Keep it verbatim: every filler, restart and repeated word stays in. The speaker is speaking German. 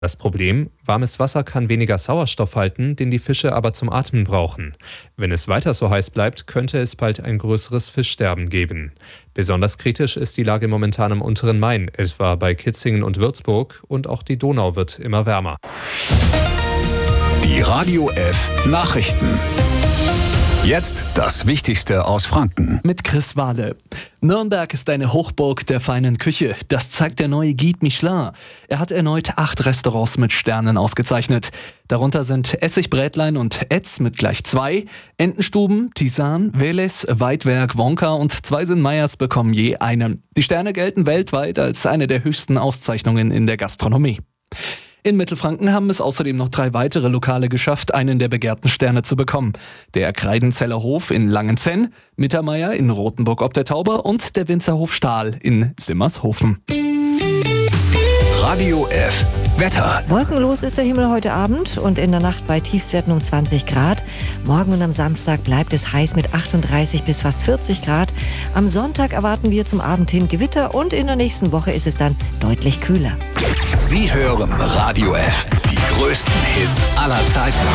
Das Problem: Warmes Wasser kann weniger Sauerstoff halten, den die Fische aber zum Atmen brauchen. Wenn es weiter so heiß bleibt, könnte es bald ein größeres Fischsterben geben. Besonders kritisch ist die Lage momentan im unteren Main, etwa bei Kitzingen und Würzburg, und auch die Donau wird immer wärmer. Die Radio F Nachrichten. Jetzt das Wichtigste aus Franken. Mit Chris Wahle. Nürnberg ist eine Hochburg der feinen Küche. Das zeigt der neue Guide Michelin. Er hat erneut acht Restaurants mit Sternen ausgezeichnet. Darunter sind Essigbrätlein und Etz mit gleich zwei, Entenstuben, Tisan, Veles, Weidwerk, Wonka und Zweisen Meyers bekommen je einen. Die Sterne gelten weltweit als eine der höchsten Auszeichnungen in der Gastronomie. In Mittelfranken haben es außerdem noch drei weitere Lokale geschafft, einen der begehrten Sterne zu bekommen. Der Kreidenzeller Hof in Langenzenn, Mittermeier in Rothenburg ob der Tauber und der Winzerhof Stahl in Simmershofen. Radio F Wetter. Wolkenlos ist der Himmel heute Abend und in der Nacht bei Tiefstwerten um zwanzig Grad. Morgen und am Samstag bleibt es heiß mit achtunddreißig bis fast vierzig Grad. Am Sonntag erwarten wir zum Abend hin Gewitter und in der nächsten Woche ist es dann deutlich kühler. Sie hören Radio F, die größten Hits aller Zeiten.